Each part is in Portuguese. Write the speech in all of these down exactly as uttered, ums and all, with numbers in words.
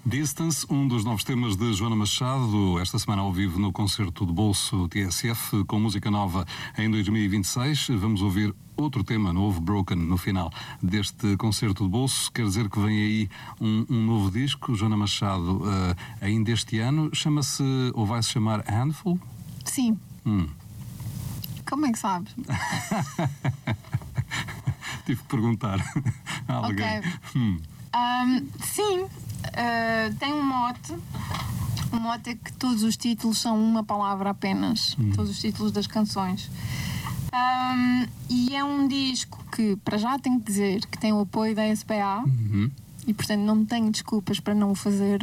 Distance, um dos novos temas de Joana Machado, esta semana ao vivo no concerto de bolso T S F, com música nova em dois mil e vinte e seis. Vamos ouvir outro tema novo, Broken, no final deste concerto de bolso. Quer dizer que vem aí um, um novo disco, Joana Machado, uh, ainda este ano. Chama-se, ou vai-se chamar Handful? Sim. Hum. Como é que sabes? Tive que perguntar a alguém. Ok. Hum. Um, sim, uh, tem um mote. O mote é que todos os títulos são uma palavra apenas. Hum. Todos os títulos das canções. Um, e é um disco que, para já, tenho que dizer que tem o apoio da S P A. Uhum. E, portanto, não tenho desculpas para não o fazer.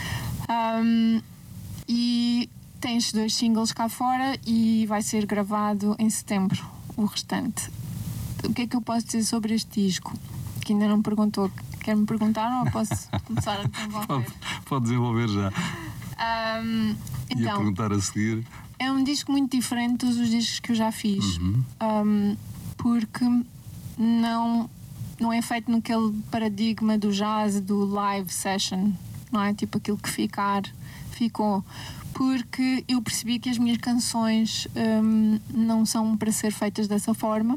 Um, e tem estes dois singles cá fora e vai ser gravado em setembro, o restante. O que é que eu posso dizer sobre este disco? Que ainda não me perguntou. Quer-me perguntar ou posso começar a desenvolver? Pode, pode desenvolver já. Um, então, Ia perguntar a seguir. É um disco muito diferente de todos os discos que eu já fiz. Uhum. Um, porque não, não é feito naquele paradigma do jazz, do live session, não é? Tipo aquilo que ficar, ficou. Porque eu percebi que as minhas canções um, não são para ser feitas dessa forma.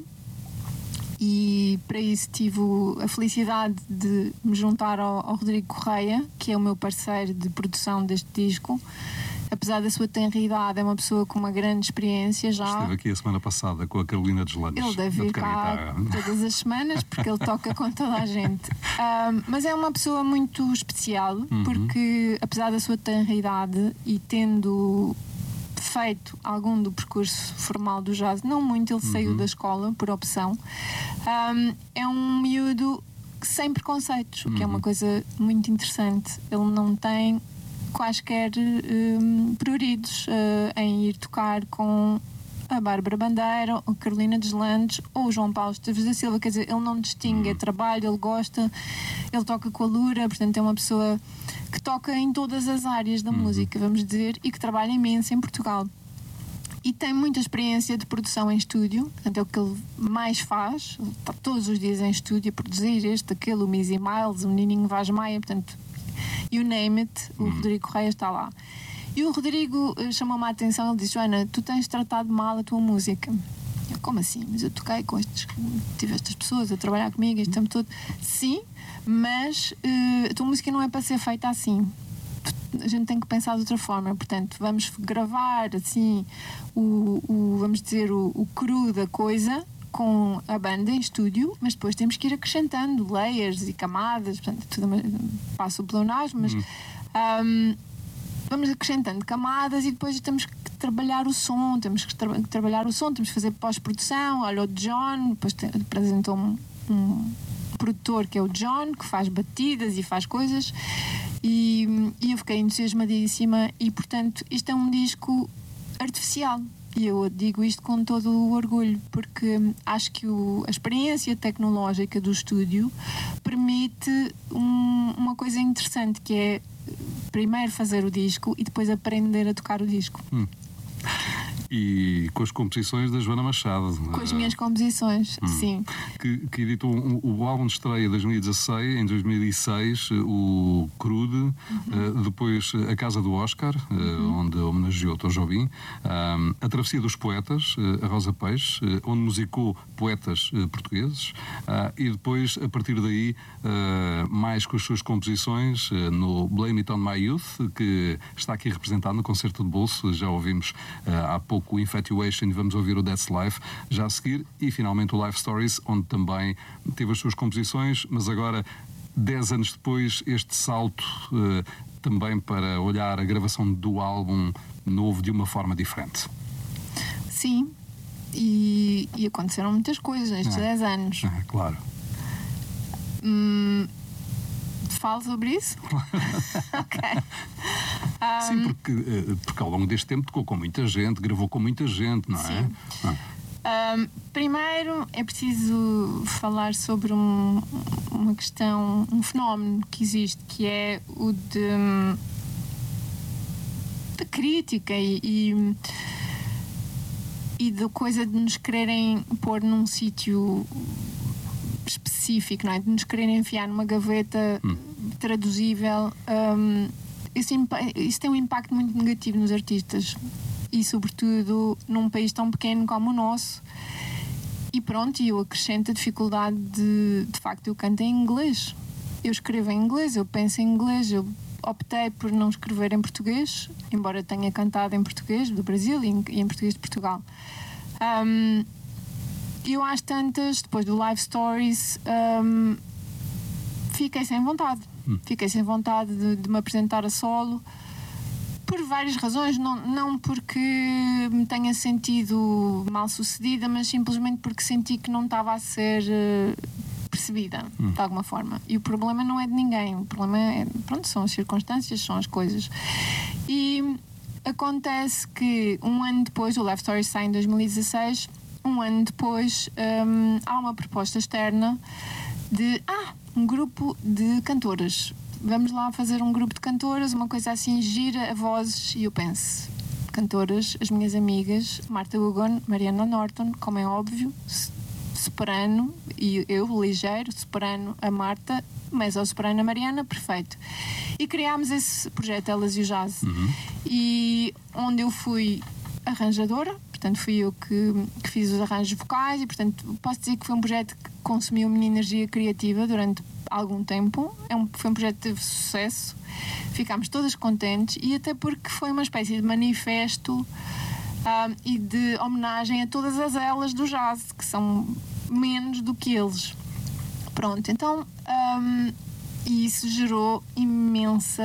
E para isso tive a felicidade de me juntar ao, ao Rodrigo Correia, que é o meu parceiro de produção deste disco. Apesar da sua tenra idade, é uma pessoa com uma grande experiência já. Esteve aqui a semana passada com a Carolina Deslandes. Ele deve vir cá todas as semanas, porque ele toca com toda a gente. Um, mas é uma pessoa muito especial, uhum. porque apesar da sua tenra idade e tendo feito algum do percurso formal do jazz, não muito, ele uhum. saiu da escola por opção, um, é um miúdo sem preconceitos, o que uhum. é uma coisa muito interessante. Ele não tem quaisquer um, pruridos uh, em ir tocar com a Bárbara Bandeira, a Carolina Deslandes ou o João Paulo Esteves da Silva. Quer dizer, ele não distingue, é trabalho, ele gosta, ele toca com a Lura, portanto é uma pessoa que toca em todas as áreas da uhum. música, vamos dizer, e que trabalha imenso em Portugal. E tem muita experiência de produção em estúdio, portanto é o que ele mais faz, ele está todos os dias em estúdio a produzir este, aquele, o Missy Miles, o Menininho Vaz Maia, portanto, you name it, o Rodrigo Correia está lá. E o Rodrigo chamou-me a atenção, ele disse: Joana, tu tens tratado mal a tua música. Eu, como assim? Mas eu toquei com estes, tive estas pessoas a trabalhar comigo este tempo todo. Sim, mas uh, a tua música não é para ser feita assim. A gente tem que pensar de outra forma. Portanto, vamos gravar assim o, o vamos dizer, o, o cru da coisa com a banda em estúdio, mas depois temos que ir acrescentando layers e camadas, portanto, tudo passo o pleonasmo, mas um, vamos acrescentando camadas e depois temos que trabalhar o som, temos que tra- trabalhar o som, temos que fazer pós-produção. Olha, o John, depois te, apresentou-me um produtor que é o John, que faz batidas e faz coisas, e, e eu fiquei entusiasmadíssima e, portanto, isto é um disco artificial. E eu digo isto com todo o orgulho, porque acho que o, a experiência tecnológica do estúdio permite um, uma coisa interessante, que é primeiro fazer o disco e depois aprender a tocar o disco. Hum. E com as composições da Joana Machado. Com as minhas composições, hum. sim. Que, que editou um, o álbum de estreia de dois mil e dezasseis, em dois mil e seis, o Crude, uhum. uh, depois A Casa do Oscar, uh, uhum. onde homenageou Tom Jobim, uh, A Travessia dos Poetas, uh, a Rosa Peixe, uh, onde musicou poetas uh, portugueses, uh, e depois, a partir daí, uh, mais com as suas composições, uh, no Blame It On My Youth, que está aqui representado no concerto de bolso, já ouvimos uh, há pouco o Infatuation, vamos ouvir o That's Life já a seguir, e finalmente o Life Stories, onde também teve as suas composições, mas agora, dez anos depois, este salto uh, também para olhar a gravação do álbum novo de uma forma diferente. Sim, e, e aconteceram muitas coisas nestes dez ah. anos. Ah, claro. Hum, falo sobre isso? Ok. Um, Sim, porque, porque ao longo deste tempo tocou com muita gente, gravou com muita gente, não é? Sim. Ah. Um, primeiro é preciso falar sobre um, uma questão, um fenómeno que existe, que é o de da crítica e, e, e da coisa de nos quererem pôr num sítio específico, não é? De nos quererem enfiar numa gaveta hum. intraduzível, um, isso, isso tem um impacto muito negativo nos artistas e, sobretudo, num país tão pequeno como o nosso. E pronto, eu acrescento a dificuldade de, de facto, eu canto em inglês. Eu escrevo em inglês, eu penso em inglês, eu optei por não escrever em português, embora tenha cantado em português do Brasil e em, e em português de Portugal. Um, eu às tantas, depois do Live Stories, um, fiquei sem vontade. Hum. Fiquei sem vontade de, de me apresentar a solo, por várias razões, não, não porque me tenha sentido mal sucedida, mas simplesmente porque senti que não estava a ser uh, percebida, hum. de alguma forma. E o problema não é de ninguém, o problema é, pronto, são as circunstâncias, são as coisas. E acontece que um ano depois, o Live Story sai em dois mil e dezasseis, um ano depois um, há uma proposta externa de ah, um grupo de cantoras. Vamos lá fazer um grupo de cantoras, uma coisa assim, gira a vozes. E eu penso, cantoras, as minhas amigas, Marta Hugon, Mariana Norton, como é óbvio, soprano, e eu, ligeiro, soprano, a Marta, mezzo-soprano, a Mariana, perfeito. E criámos esse projeto, Elas e o Jazz. Uhum. E onde eu fui arranjadora, portanto fui eu que, que fiz os arranjos vocais e, portanto, posso dizer que foi um projeto que consumiu a minha energia criativa durante algum tempo. É um, foi um projeto que teve sucesso, ficámos todas contentes, e até porque foi uma espécie de manifesto um, e de homenagem a todas as elas do jazz, que são menos do que eles. Pronto, então um, e isso gerou imensa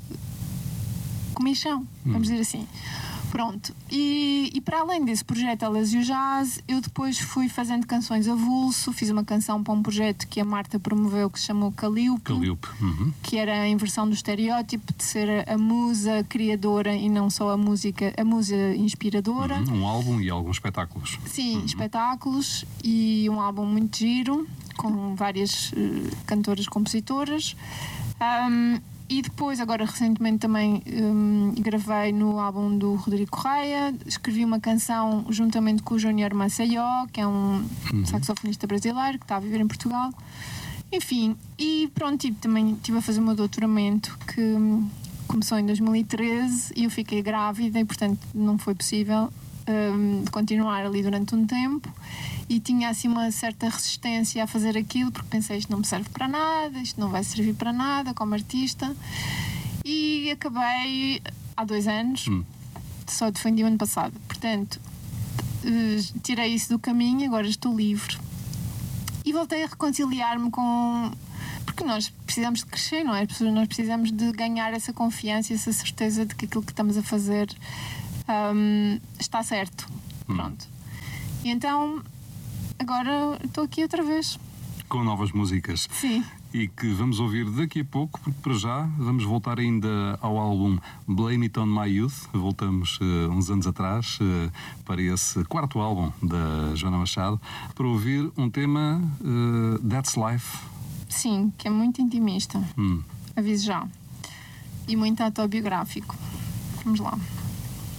comichão, vamos hum. dizer assim. Pronto, e, e para além desse projeto Elas e o Jazz, eu depois fui fazendo canções avulso, fiz uma canção para um projeto que a Marta promoveu que se chamou Calíope, Calíope. Uhum. Que era a inversão do estereótipo de ser a, a musa criadora e não só a música, a musa inspiradora. Uhum. Um álbum e alguns espetáculos. Sim, uhum. espetáculos e um álbum muito giro, com várias uh, cantoras compositoras. Um, E depois, agora recentemente também um, gravei no álbum do Rodrigo Correia, escrevi uma canção juntamente com o Júnior Maceió, que é um uhum. saxofonista brasileiro que está a viver em Portugal. Enfim, e pronto, e também estive a fazer o meu doutoramento, que um, começou em dois mil e treze, e eu fiquei grávida e, portanto, não foi possível um, continuar ali durante um tempo. E tinha assim uma certa resistência a fazer aquilo, porque pensei, isto não me serve para nada, isto não vai servir para nada como artista. E acabei há dois anos, hum. só defendi o ano passado. Portanto, uh, tirei isso do caminho, agora estou livre. E voltei a reconciliar-me com... Porque nós precisamos de crescer, não é? Nós precisamos de ganhar essa confiança, essa certeza de que aquilo que estamos a fazer um, está certo. Hum. Pronto. E então... agora estou aqui outra vez. Com novas músicas. Sim. E que vamos ouvir daqui a pouco, porque para já vamos voltar ainda ao álbum Blame It On My Youth. Voltamos uh, uns anos atrás uh, para esse quarto álbum da Joana Machado, para ouvir um tema uh, That's Life. Sim, que é muito intimista. Hum. Aviso já. E muito autobiográfico. Vamos lá.